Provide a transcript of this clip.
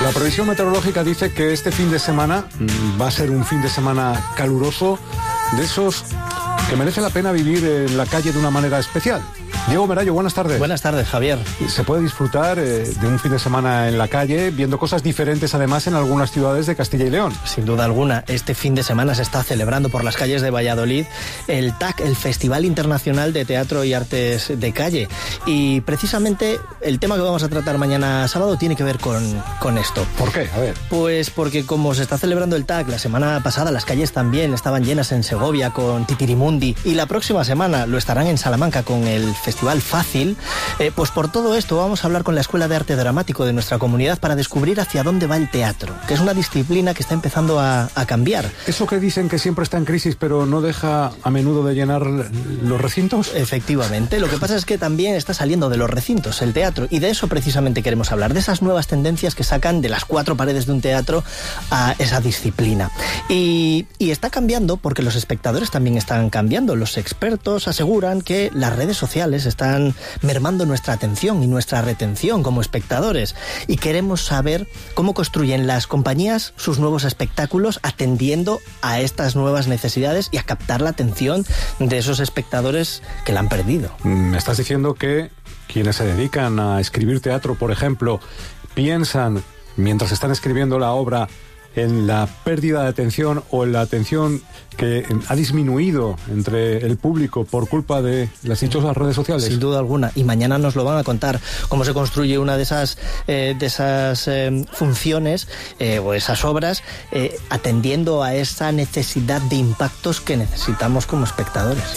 La previsión meteorológica dice que este fin de semana va a ser un fin de semana caluroso, de esos que merece la pena vivir en la calle de una manera especial. Diego Merayo, buenas tardes. Buenas tardes, Javier. Se puede disfrutar de un fin de semana en la calle, viendo cosas diferentes además en algunas ciudades de Castilla y León. Sin duda alguna, este fin de semana se está celebrando por las calles de Valladolid el TAC, el Festival Internacional de Teatro y Artes de Calle. Y precisamente el tema que vamos a tratar mañana sábado tiene que ver con esto. ¿Por qué? A ver. Pues porque como se está celebrando el TAC, la semana pasada las calles también estaban llenas en Segovia con Titirimundi, y la próxima semana lo estarán en Salamanca con el Festival Fácil, pues por todo esto vamos a hablar con la Escuela de Arte Dramático de nuestra comunidad para descubrir hacia dónde va el teatro, que es una disciplina que está empezando a cambiar. ¿Eso que dicen que siempre está en crisis pero no deja a menudo de llenar los recintos? Efectivamente, lo que pasa es que también está saliendo de los recintos el teatro, y de eso precisamente queremos hablar, de esas nuevas tendencias que sacan de las cuatro paredes de un teatro a esa disciplina. Y está cambiando porque los espectadores también están cambiando. Los expertos aseguran que las redes sociales están mermando nuestra atención y nuestra retención como espectadores, y queremos saber cómo construyen las compañías sus nuevos espectáculos atendiendo a estas nuevas necesidades y a captar la atención de esos espectadores que la han perdido. Me estás diciendo que quienes se dedican a escribir teatro, por ejemplo, piensan, mientras están escribiendo la obra, en la pérdida de atención o en la atención que ha disminuido entre el público por culpa de las dichosas redes sociales. Sin duda alguna, y mañana nos lo van a contar, cómo se construye una de esas funciones o esas obras atendiendo a esa necesidad de impactos que necesitamos como espectadores.